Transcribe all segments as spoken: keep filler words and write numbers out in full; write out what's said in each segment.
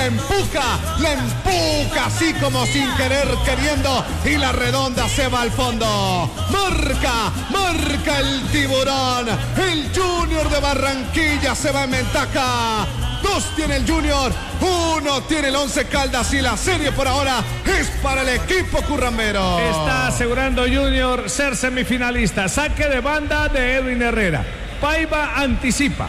la empuja, la empuja así como sin querer queriendo y la redonda se va al fondo. Marca, marca el tiburón. El Junior de Barranquilla se va en ventaja. Dos tiene el Junior, uno tiene el Once Caldas y la serie por ahora es para el equipo currambero. Está asegurando Junior ser semifinalista. Saque de banda de Edwin Herrera. Paiva anticipa.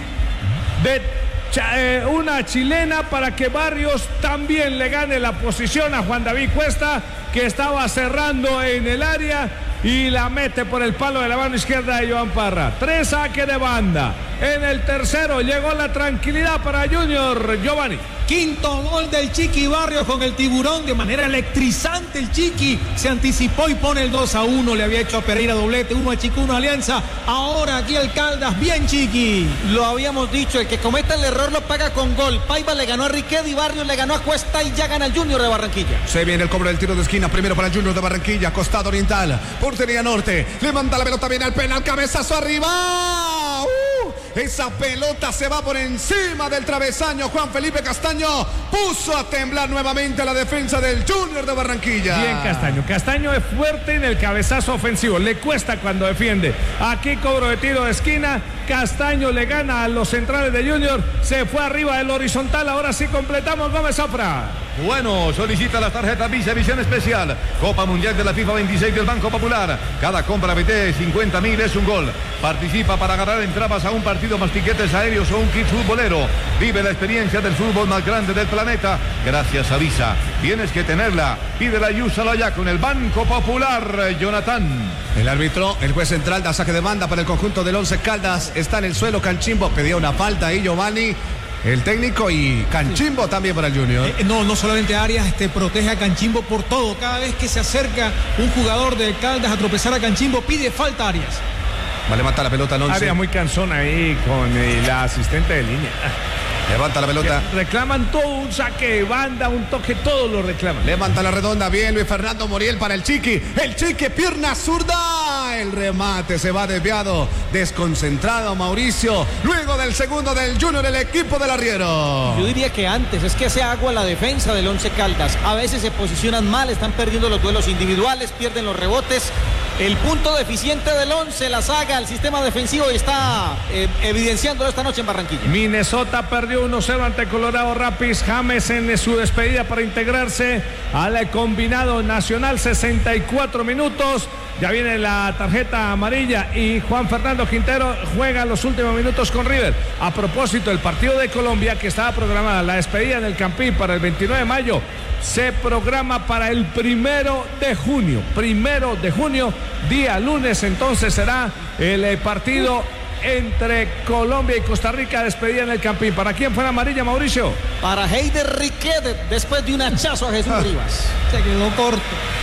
De eh, una chilena para que Barrios también le gane la posición a Juan David Cuesta, que estaba cerrando en el área y la mete por el palo de la mano izquierda de Joan Parra. Tres saques de banda. En el tercero llegó la tranquilidad para Junior. Giovanni. Quinto gol del Chiqui Barrios con el tiburón de manera electrizante. El Chiqui se anticipó y pone el dos a uno. Le había hecho a Pereira doblete, uno a Chiqui, uno a Alianza. Ahora aquí el Caldas, bien Chiqui. Lo habíamos dicho, el que cometa el error lo paga con gol. Paiva le ganó a Riquelme, Barrios le ganó a Cuesta y ya gana el Junior de Barranquilla. Se viene el cobro del tiro de esquina, primero para el Junior de Barranquilla, costado oriental, portería norte. Le manda la pelota bien al penal, cabezazo arriba. Uh, esa pelota se va por encima del travesaño. Juan Felipe Castaño puso a temblar nuevamente la defensa del Junior de Barranquilla. Bien Castaño, Castaño es fuerte en el cabezazo ofensivo, le cuesta cuando defiende. Aquí cobro de tiro de esquina, Castaño le gana a los centrales de Junior, se fue arriba del horizontal, ahora sí completamos. Gómez Zafra. Bueno, solicita las tarjetas Visa Visión Especial, Copa Mundial de la FIFA veintiséis del Banco Popular. Cada compra B T cincuenta mil es un gol. Participa para ganar entradas a un partido más tiquetes aéreos o un kit futbolero. Vive la experiencia del fútbol más grande del planeta gracias a Visa. Tienes que tenerla. Pídela y úsala ya con el Banco Popular. Jonathan. El árbitro, el juez central, da saque de banda para el conjunto del Once Caldas. Está en el suelo Canchimbo, pedía una falta ahí Giovanni. El técnico y Canchimbo también para el Junior. Eh, no, no solamente Arias este, protege a Canchimbo por todo. Cada vez que se acerca un jugador de Caldas a tropezar a Canchimbo, pide falta a Arias. Va a levantar la pelota al once. Arias muy cansón ahí con eh, la asistente de línea. Levanta la pelota. Reclaman todo, un saque de banda, un toque, todo lo reclaman. Levanta la redonda, bien Luis Fernando Muriel para el Chiqui. El Chiqui, pierna zurda. El remate se va desviado. Desconcentrado Mauricio. Luego del segundo del Junior, el equipo del arriero. Yo diría que antes, es que hace agua la defensa del Once Caldas. A veces se posicionan mal, están perdiendo los duelos individuales, pierden los rebotes. El punto deficiente del Once, la saga, el sistema defensivo está eh, evidenciándolo esta noche en Barranquilla. Minnesota perdió uno cero ante Colorado Rapids. James en su despedida para integrarse al combinado nacional, sesenta y cuatro minutos. Ya viene la tarjeta amarilla y Juan Fernando Quintero juega los últimos minutos con River. A propósito, el partido de Colombia, que estaba programada la despedida en el Campín para el veintinueve de mayo, se programa para el primero de junio. Primero de junio, día lunes, entonces será el partido entre Colombia y Costa Rica, despedida en el Campín. ¿Para quién fue la amarilla, Mauricio? Para Heider Riquelme, después de un hachazo a Jesús Rivas. Se quedó corto.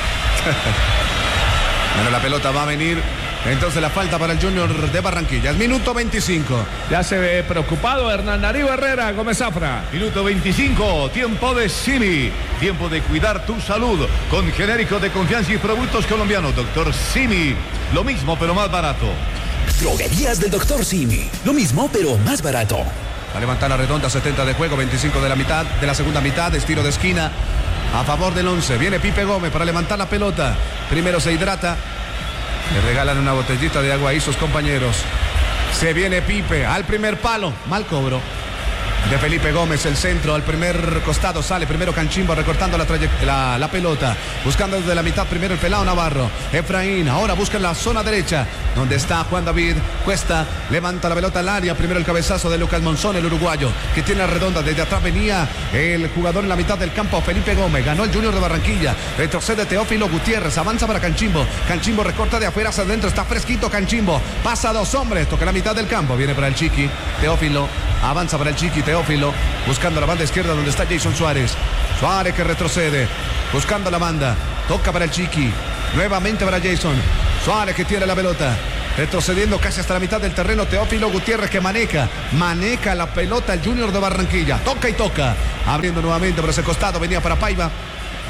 Bueno, la pelota va a venir. Entonces la falta para el Junior de Barranquilla. Es minuto veinticinco. Ya se ve preocupado Hernán Darío Herrera. Gómez Zafra. Minuto veinticinco. Tiempo de Simi. Tiempo de cuidar tu salud con genérico de confianza y productos colombianos. Doctor Simi. Lo mismo pero más barato. Droguerías del Doctor Simi. Lo mismo pero más barato. Va a levantar la redonda, setenta de juego, veinticinco de la mitad, de la segunda mitad, estiro de esquina a favor del once. Viene Pipe Gómez para levantar la pelota. Primero se hidrata. Le regalan una botellita de agua ahí sus compañeros. Se viene Pipe al primer palo. Mal cobro de Felipe Gómez, el centro al primer costado, sale primero Canchimbo recortando la, la, la pelota, buscando desde la mitad primero el pelado Navarro. Efraín ahora busca en la zona derecha donde está Juan David Cuesta, levanta la pelota al área, primero el cabezazo de Lucas Monzón, el uruguayo, que tiene la redonda. Desde atrás venía el jugador en la mitad del campo, Felipe Gómez, ganó el Junior de Barranquilla, retrocede Teófilo Gutiérrez, avanza para Canchimbo, Canchimbo recorta de afuera hacia adentro, está fresquito Canchimbo, pasa a dos hombres, toca la mitad del campo, viene para el Chiqui, Teófilo, avanza para el Chiqui, Teófilo, buscando la banda izquierda donde está Jason Suárez, Suárez que retrocede, buscando la banda, toca para el Chiqui, nuevamente para Jason, Suárez que tiene la pelota, retrocediendo casi hasta la mitad del terreno, Teófilo Gutiérrez que maneja, maneja la pelota el Junior de Barranquilla, toca y toca, abriendo nuevamente por ese costado, venía para Paiva,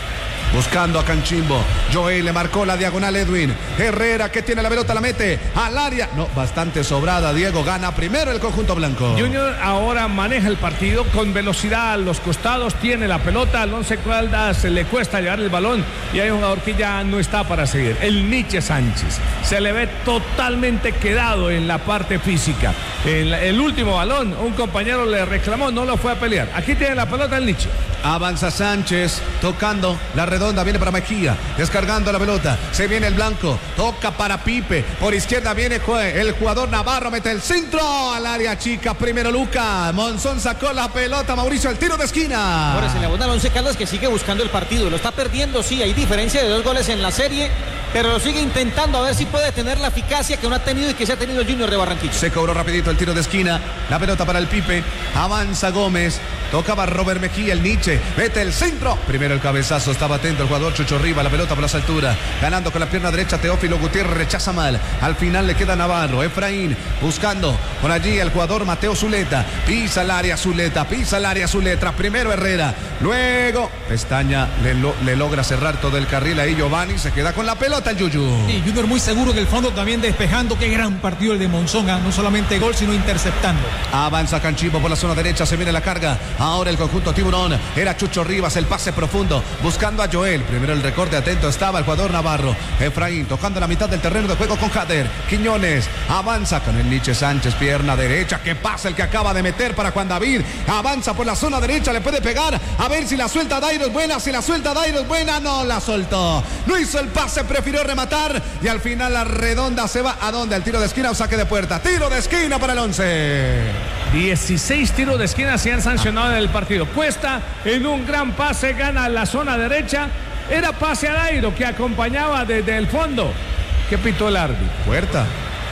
Buscando a Canchimbo. Joel le marcó la diagonal Edwin. Herrera que tiene la pelota, la mete al área. No, bastante sobrada. Diego gana primero el conjunto blanco. Junior ahora maneja el partido con velocidad a los costados. Tiene la pelota. Al Once Caldas le cuesta llevar el balón. Y hay un jugador que ya no está para seguir. El Nietzsche Sánchez. Se le ve totalmente quedado en la parte física. En el último balón, un compañero le reclamó, no lo fue a pelear. Aquí tiene la pelota el Nietzsche. Avanza Sánchez, tocando la redonda, viene para Mejía, descargando la pelota, se viene el blanco, toca para Pipe, por izquierda viene el jugador Navarro, mete el centro al área chica, primero Luca, Monzón sacó la pelota, Mauricio, el tiro de esquina. Ahora se le abona al Once Caldas que sigue buscando el partido, lo está perdiendo, sí, hay diferencia de dos goles en la serie, pero lo sigue intentando a ver si puede tener la eficacia que no ha tenido y que se ha tenido el Junior de Barranquilla. Se cobró rapidito el tiro de esquina, la pelota para el Pipe, avanza Gómez, tocaba Robert Mejía, el Nietzsche, mete el centro, primero el cabezazo, estaba atento el jugador Chucho Riva, la pelota por las alturas, ganando con la pierna derecha Teófilo Gutiérrez, rechaza mal, al final le queda Navarro, Efraín, buscando por allí el jugador Mateo Zuleta, pisa el área Zuleta, pisa el área Zuleta, primero Herrera, luego Pestaña le, lo, le logra cerrar todo el carril, ahí Giovanni se queda con la pelota el Yuyu. Sí, Junior muy seguro en el fondo, también despejando, qué gran partido el de Monzón, ¿eh? No solamente gol sino interceptando. Avanza Canchimbo por la zona derecha, se viene la carga, ahora el conjunto Tiburón, era Chucho Rivas, el pase profundo, buscando a Joel, primero el recorte, atento estaba el jugador Navarro, Efraín tocando la mitad del terreno de juego con Jader, Quiñones, avanza con el Nietzsche Sánchez, pierna derecha, que pasa el que acaba de meter para Juan David, avanza por la zona derecha, le puede pegar, a ver si la suelta Dairo es buena, si la suelta Dairo es buena, no la soltó, no hizo el pase, prefirió rematar y al final la redonda se va a dónde, al tiro de esquina o saque de puerta, tiro de esquina para el Once. dieciséis tiros de esquina se han sancionado en el partido. Cuesta en un gran pase, gana la zona derecha. Era pase a Dairo que acompañaba desde el fondo. ¿Qué pitó el árbitro? Puerta.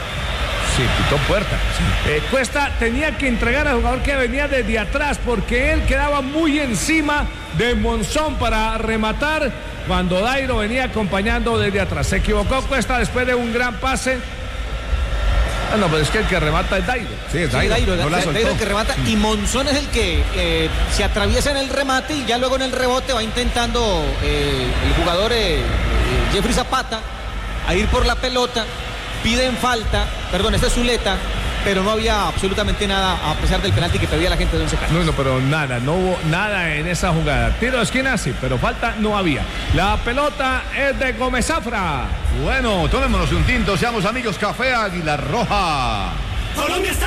Sí, pitó puerta. Sí. Eh, Cuesta tenía que entregar al jugador que venía desde atrás porque él quedaba muy encima de Monzón para rematar cuando Dairo venía acompañando desde atrás. Se equivocó Cuesta después de un gran pase. Ah, no, pero es que el que remata es Dairo. Sí, es Dairo. Sí, Dairo, no la Dairo el que remata y Monzón es el que eh, se atraviesa en el remate y ya luego en el rebote va intentando eh, el jugador eh, eh, Jeffrey Zapata a ir por la pelota, piden falta, perdón, este es Zuleta, pero no había absolutamente nada a pesar del penalti que pedía la gente de Once Caldas. No, no, pero nada, no hubo nada en esa jugada. Tiro de esquina sí, pero falta no había. La pelota es de Gómez Zafra. Bueno, tomémonos un tinto, seamos amigos, Café Águila Roja. Colombia está